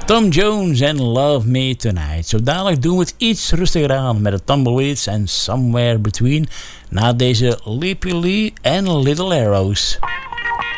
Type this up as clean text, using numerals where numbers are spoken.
Tom Jones en Love Me Tonight. Zo dadelijk doen we het iets rustiger aan met de Tumbleweeds en Somewhere Between. Na deze Leapy Lee en Little Arrows.